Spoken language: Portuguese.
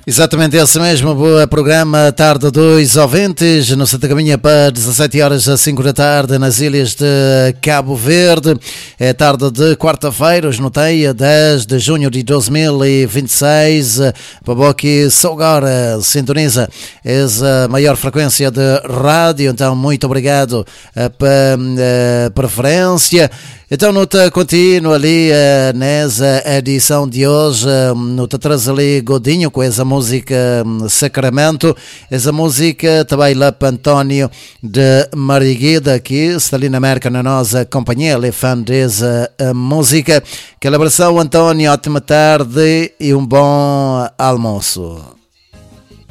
Exatamente esse mesmo programa Tarde 2 ouvintes, no Santa Caminha para 17 horas às 5 da tarde nas ilhas de Cabo Verde. É tarde de quarta-feira, hoje notei, 10 de junho de 2026. Paboque só agora sintoniza essa maior frequência de rádio, então muito obrigado pela preferência. Então, nota contínua ali nessa edição de hoje, nota traz ali Godinho com essa música Sacramento, essa música também lá para António de Mariguida, que está ali na América na nossa companhia, ele é fã dessa música. Aquela abração, António, ótima tarde e um bom almoço.